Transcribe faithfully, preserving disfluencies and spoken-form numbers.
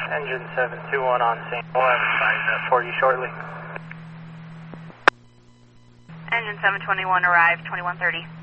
Engine seven two one on scene. We'll have advise for you shortly. Engine seven twenty-one arrived, twenty-one thirty.